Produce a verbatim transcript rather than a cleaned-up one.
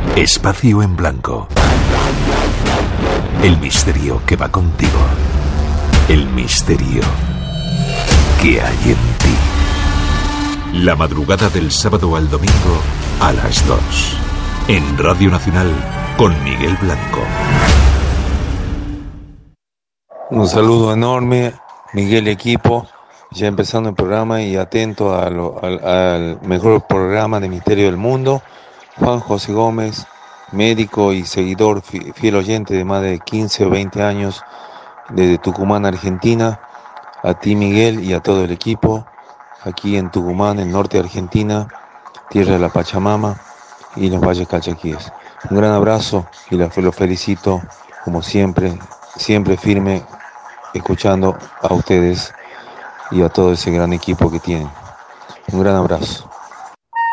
Espacio en Blanco. El misterio que va contigo. El misterio que hay en ti. La madrugada del sábado al domingo a las dos. En Radio Nacional con Miguel Blanco. Un saludo enorme, Miguel y equipo. Ya empezando el programa y atento a lo, al, al mejor programa de misterio del mundo. Juan José Gómez, médico y seguidor, fiel oyente de más de quince o veinte años desde Tucumán, Argentina. A ti, Miguel, y a todo el equipo, aquí en Tucumán, en norte de Argentina, tierra de la Pachamama y los valles calchaquíes. Un gran abrazo y los felicito, como siempre, siempre firme, escuchando a ustedes y a todo ese gran equipo que tienen. Un gran abrazo.